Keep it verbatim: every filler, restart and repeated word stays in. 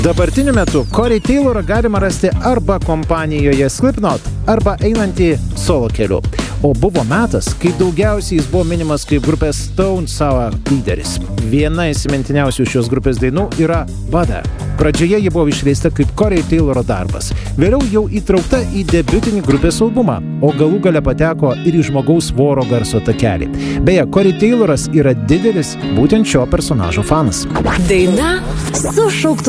Dabartiniu metu Corey Taylorą galima rasti arba kompanijoje Slipknot, arba einantį solo keliu. O buvo metas, kai daugiausiai jis buvo minimas kaip grupės Stone Sour lyderis. Viena įsimintiniausių šios grupės dainų yra Butter. Pradžioje ji buvo išleista kaip Corey Tayloro darbas. Vėliau jau įtraukta į debiutinį grupės albumą, o galų gale pateko ir į žmogaus voro garso takelį. Beje, Corey Tayloras yra didelis būtent šio personažo fanas. Daina su šauktuvu.